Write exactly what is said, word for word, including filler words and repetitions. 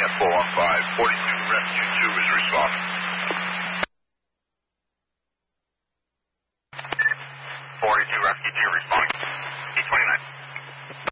four one five. forty-two Rescue two is responding. forty-two Rescue two responding. T twenty-nine.